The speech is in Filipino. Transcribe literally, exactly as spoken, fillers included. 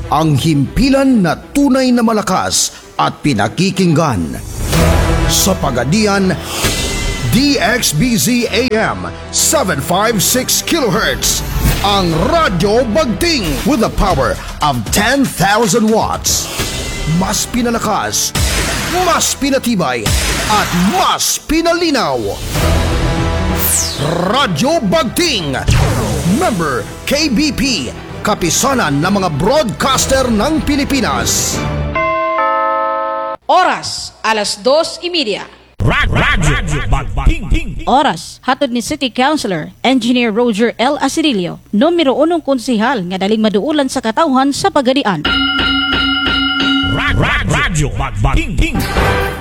ang himpilan na tunay na malakas at pinakikinggan. Sa Pagadian, D X B Z A M seven fifty-six kilohertz, ang Radyo Bagting with the power of ten thousand watts. Mas pinalakas, mas pinatibay, at mas pinalinaw. Radyo Bagting, member K B P, kapisanan ng mga broadcaster ng Pilipinas. Oras, alas dos y media. Radyo Bagting. Oras, hatod ni City Councilor Engineer Roger L. Asirilio, numero unong konsehal nga daling maduulan sa katawhan sa Pagadian. Radyo Bagting.